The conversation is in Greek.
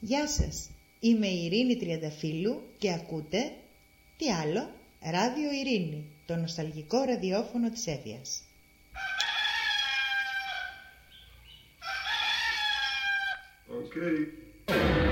Γεια σας, είμαι η Ειρήνη Τριανταφύλλου και ακούτε, τι άλλο, Ράδιο Ειρήνη, το νοσταλγικό ραδιόφωνο της Εύβοιας. Okay.